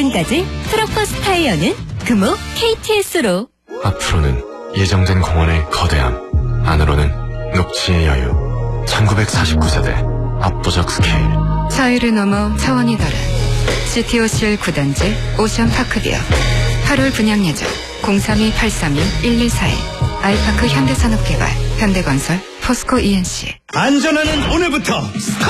지금까지 트럭버스 타이어는 금호 KTS로. 앞으로는 예정된 공원의 거대함, 안으로는 녹지의 여유. 1949세대 압도적 스케일. 차이를 넘어 차원이 다른 CTOCL 9단지 오션파크비어 8월 분양 예정 032-832-1141 아이파크 현대산업개발 현대건설 포스코 ENC. 안전하는 오늘부터